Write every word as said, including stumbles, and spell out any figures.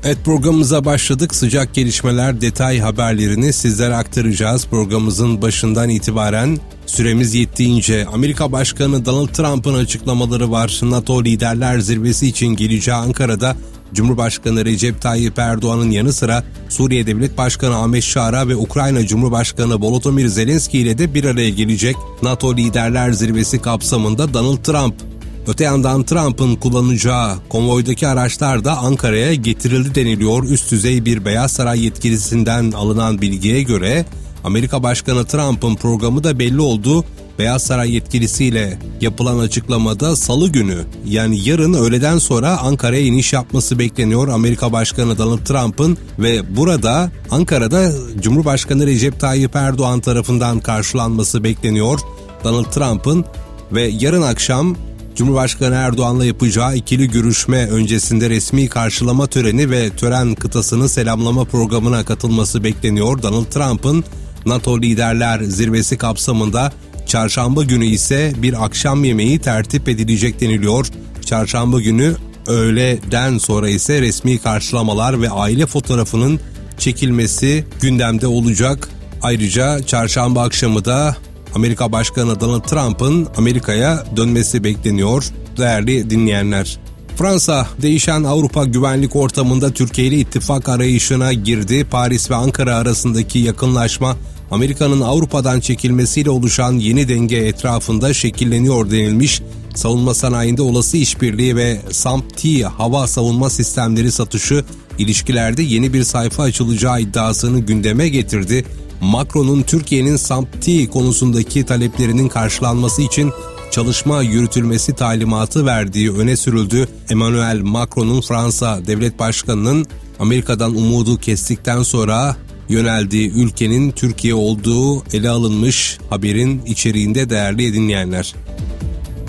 Evet, programımıza başladık. Sıcak gelişmeler, detay haberlerini sizlere aktaracağız. Programımızın başından itibaren süremiz yettiğince Amerika Başkanı Donald Trump'ın açıklamaları var. NATO Liderler Zirvesi için geleceği Ankara'da Cumhurbaşkanı Recep Tayyip Erdoğan'ın yanı sıra Suriye Devlet Başkanı Ahmet Şara ve Ukrayna Cumhurbaşkanı Volodymyr Zelenski ile de bir araya gelecek. NATO Liderler Zirvesi kapsamında Donald Trump. Öte yandan Trump'ın kullanacağı konvoydaki araçlar da Ankara'ya getirildi deniliyor. Üst düzey bir Beyaz Saray yetkilisinden alınan bilgiye göre Amerika Başkanı Trump'ın programı da belli oldu. Beyaz Saray yetkilisiyle yapılan açıklamada Salı günü, yani yarın öğleden sonra Ankara'ya iniş yapması bekleniyor Amerika Başkanı Donald Trump'ın ve burada Ankara'da Cumhurbaşkanı Recep Tayyip Erdoğan tarafından karşılanması bekleniyor Donald Trump'ın ve yarın akşam Cumhurbaşkanı Erdoğan'la yapacağı ikili görüşme öncesinde resmi karşılama töreni ve tören kıtasını selamlama programına katılması bekleniyor Donald Trump'ın. NATO Liderler Zirvesi kapsamında çarşamba günü ise bir akşam yemeği tertip edilecek deniliyor. Çarşamba günü öğleden sonra ise resmi karşılamalar ve aile fotoğrafının çekilmesi gündemde olacak. Ayrıca çarşamba akşamı da Amerika Başkanı Donald Trump'ın Amerika'ya dönmesi bekleniyor değerli dinleyenler. Fransa, değişen Avrupa güvenlik ortamında Türkiye ile ittifak arayışına girdi. Paris ve Ankara arasındaki yakınlaşma, Amerika'nın Avrupa'dan çekilmesiyle oluşan yeni denge etrafında şekilleniyor denilmiş. Savunma sanayinde olası işbirliği ve S A M P T hava savunma sistemleri satışı ilişkilerde yeni bir sayfa açılacağı iddiasını gündeme getirdi. Macron'un Türkiye'nin S A M P T konusundaki taleplerinin karşılanması için çalışma yürütülmesi talimatı verdiği öne sürüldü. Emmanuel Macron'un Fransa Devlet Başkanı'nın Amerika'dan umudu kestikten sonra yöneldiği ülkenin Türkiye olduğu ele alınmış haberin içeriğinde değerli dinleyenler.